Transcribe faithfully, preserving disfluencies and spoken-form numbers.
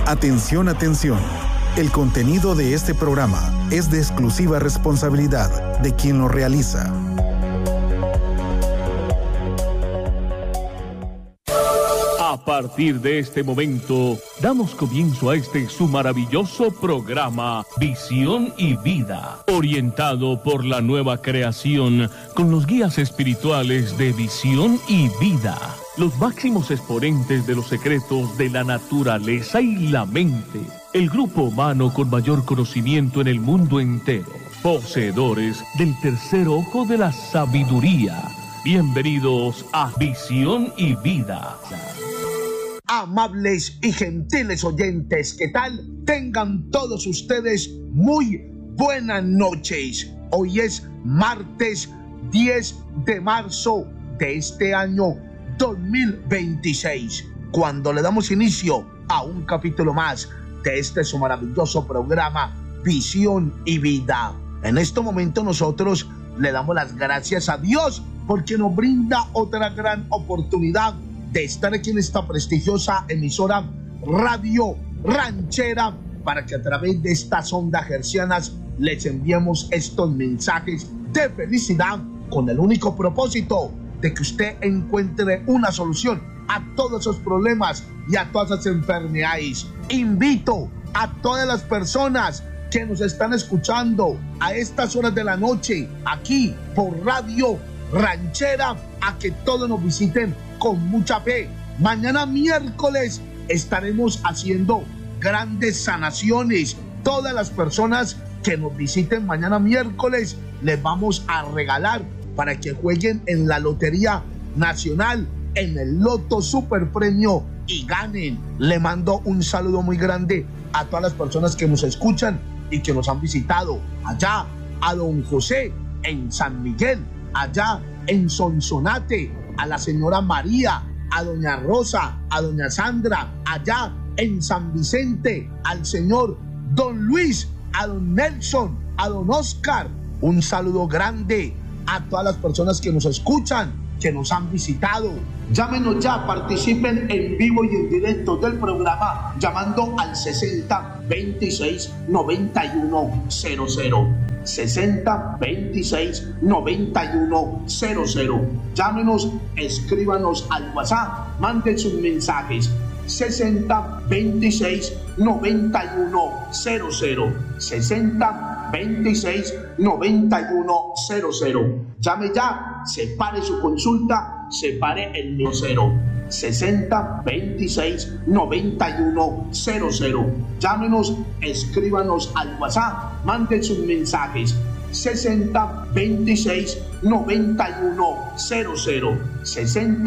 Atención, atención. El contenido de este programa es de exclusiva responsabilidad de quien lo realiza. A partir de este momento, damos comienzo a este su maravilloso programa Visión y Vida, orientado por la nueva creación con los guías espirituales de Visión y Vida, los máximos exponentes de los secretos de la naturaleza y la mente, el grupo humano con mayor conocimiento en el mundo entero, poseedores del tercer ojo de la sabiduría. Bienvenidos a Visión y Vida. Amables y gentiles oyentes, ¿qué tal? Tengan todos ustedes muy buenas noches. Hoy es martes diez de marzo de este año dos mil veintiséis, cuando le damos inicio a un capítulo más de este su maravilloso programa Visión y Vida. En este momento nosotros le damos las gracias a Dios porque nos brinda otra gran oportunidad de estar aquí en esta prestigiosa emisora Radio Ranchera, para que a través de estas ondas hercianas les enviemos estos mensajes de felicidad con el único propósito de que usted encuentre una solución a todos esos problemas y a todas esas enfermedades. Invito a todas las personas que nos están escuchando a estas horas de la noche aquí por Radio Ranchera a que todos nos visiten con mucha fe. Mañana miércoles estaremos haciendo grandes sanaciones. Todas las personas que nos visiten mañana miércoles les vamos a regalar para que jueguen en la Lotería Nacional, en el Loto Super Premio y ganen. Le mando un saludo muy grande a todas las personas que nos escuchan y que nos han visitado allá a Don José en San Miguel, allá en Sonsonate, a la señora María, a doña Rosa, a doña Sandra, allá en San Vicente, al señor Don Luis, a don Nelson, a don Oscar. Un saludo grande a todas las personas que nos escuchan, que nos han visitado. Llámenos ya, participen en vivo y en directo del programa llamando al sesenta veintiséis noventa y uno cero cero. sesenta veintiséis noventa y uno cero cero. Llámenos, escríbanos al WhatsApp, manden sus mensajes. sesenta veintiséis noventa y uno cero cero. sesenta veintiséis noventa y uno cero cero. Llame ya, separe su consulta, separe el cero. sesenta veintiséis noventa y uno cero cero. Llámenos, escríbanos al WhatsApp, manden sus mensajes. sesenta veintiséis noventa y uno cero cero. sesenta